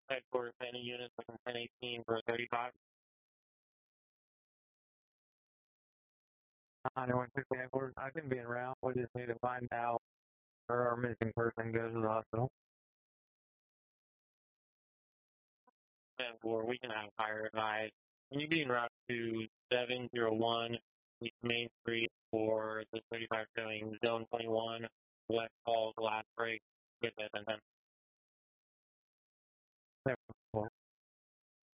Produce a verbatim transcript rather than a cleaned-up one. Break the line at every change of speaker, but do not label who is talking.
Headquarters, any units within ten eighteen for thirty-five. ninety-one sixty headquarters, I can be around. We just need to find out where our missing person goes to the hospital. And or we can have higher advice. Can you be en route to seven oh one East Main Street for the thirty-five showing zone twenty-one, West Hall, last break, with that and then.